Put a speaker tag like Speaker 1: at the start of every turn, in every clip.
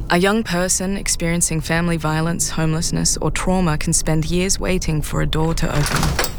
Speaker 1: A young person experiencing family violence, homelessness, or trauma can spend years waiting for a door to open.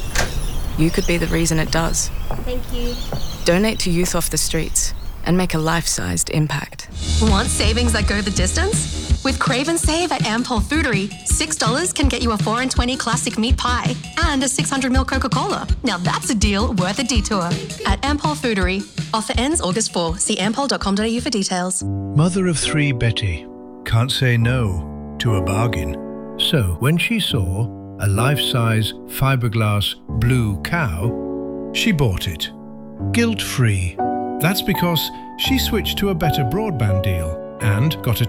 Speaker 1: You could be the reason it does.
Speaker 2: Thank you.
Speaker 1: Donate to Youth Off the Streets and make a life-sized impact.
Speaker 3: Want savings that go the distance? With Crave and Save at Ampol Foodery, $6 can get you a 4 and 20 classic meat pie and a 600ml Coca-Cola. Now that's a deal worth a detour. At Ampol Foodery. Offer ends August 4. See ampol.com.au for details.
Speaker 4: Mother of three Betty can't say no to a bargain. So when she saw a life-size fiberglass blue cow, she bought it. Guilt-free. That's because she switched to a better broadband deal and got a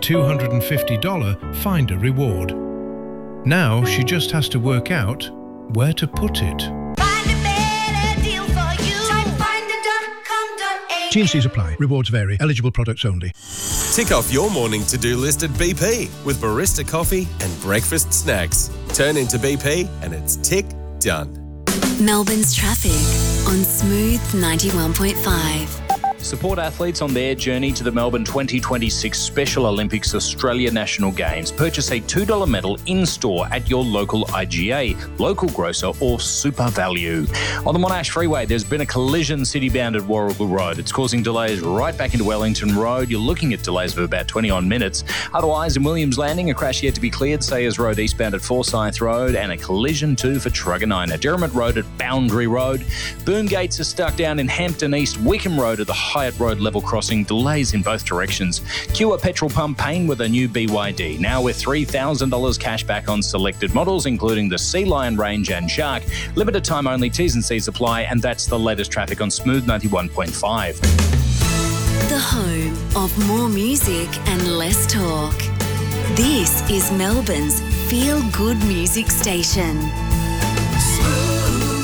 Speaker 4: $250 Finder reward. Now she just has to work out where to put it.
Speaker 5: Find a better deal for you. Try finder.com.au.
Speaker 4: T&Cs apply. Rewards vary. Eligible products only.
Speaker 6: Tick off your morning to-do list at BP with barista coffee and breakfast snacks. Turn into BP and it's tick done.
Speaker 7: Melbourne's traffic on Smooth 91.5.
Speaker 8: Support athletes on their journey to the Melbourne 2026 Special Olympics Australia National Games. Purchase a $2 medal in-store at your local IGA, local grocer or Super Value. On the Monash Freeway, there's been a collision city-bound at Warragul Road. It's causing delays right back into Wellington Road. You're looking at delays of about 20-odd minutes. Otherwise, in Williams Landing, a crash yet to be cleared. Sayers Road eastbound at Forsyth Road and a collision too for Truganina. Derrimut Road at Boundary Road. Boom Gates are stuck down in Hampton East. Wickham Road at the Hyatt Road level crossing, delays in both directions. Cure Petrol Pump Payne with a new BYD. Now with $3,000 cash back on selected models, including the Sea Lion range and Shark. Limited time only, T's and C's apply, and that's the latest traffic on Smooth 91.5.
Speaker 7: The home of more music and less talk. This is Melbourne's feel-good music station.
Speaker 5: Smooth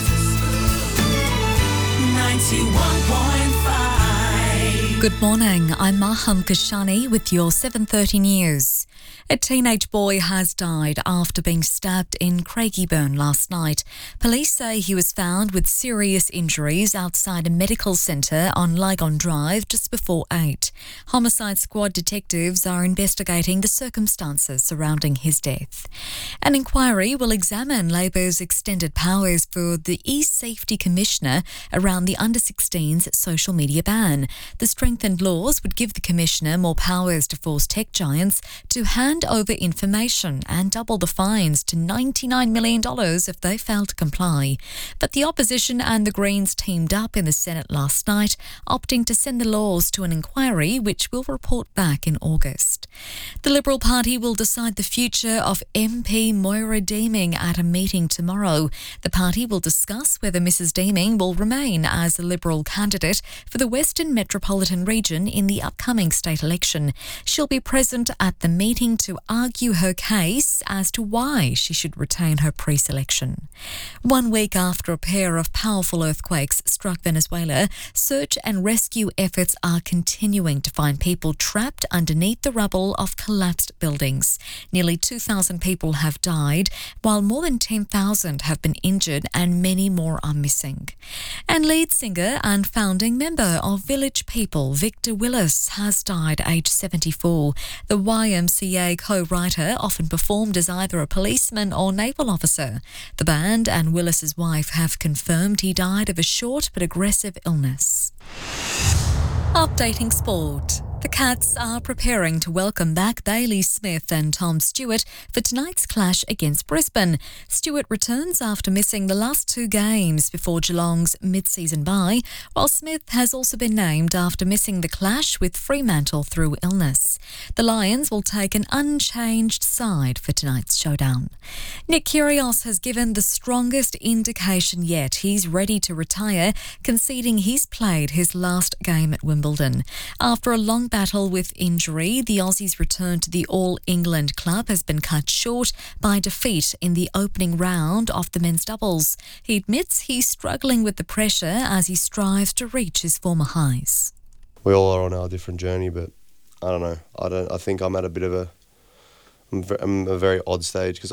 Speaker 5: 91.5.
Speaker 9: Good morning, I'm Maham Kashani with your 7:30 news. A teenage boy has died after being stabbed in Craigieburn last night. Police say he was found with serious injuries outside a medical centre on Lygon Drive just before 8. Homicide Squad detectives are investigating the circumstances surrounding his death. An inquiry will examine Labor's extended powers for the e-Safety Commissioner around the under-16s social media ban. The strengthened laws would give the Commissioner more powers to force tech giants to hand over information and double the fines to $99 million if they fail to comply. But the opposition and the Greens teamed up in the Senate last night, opting to send the laws to an inquiry which will report back in August. The Liberal Party will decide the future of MP Moira Deeming at a meeting tomorrow. The party will discuss whether Mrs Deeming will remain as a Liberal candidate for the Western Metropolitan Region in the upcoming state election. She'll be present at the meeting to argue her case as to why she should retain her pre-selection. 1 week after a pair of powerful earthquakes struck Venezuela, search and rescue efforts are continuing to find people trapped underneath the rubble of collapsed buildings. Nearly 2,000 people have died, while more than 10,000 have been injured and many more are missing. And lead singer and founding member of Village People, Victor Willis, has died aged 74. The YMCA co-writer often performed as either a policeman or naval officer. The band and Willis's wife have confirmed he died of a short but aggressive illness. Updating sport. The Cats are preparing to welcome back Bailey Smith and Tom Stewart for tonight's clash against Brisbane. Stewart returns after missing the last 2 games before Geelong's mid-season bye, while Smith has also been named after missing the clash with Fremantle through illness. The Lions will take an unchanged side for tonight's showdown. Nick Kyrgios has given the strongest indication yet he's ready to retire, conceding he's played his last game at Wimbledon. After a long battle with injury, the Aussie's return to the All-England club has been cut short by defeat in the opening round of the men's doubles. He admits he's struggling with the pressure as he strives to reach his former highs.
Speaker 10: We all are on our different journey, but I don't know. I think I'm at a bit of I'm a very odd stage because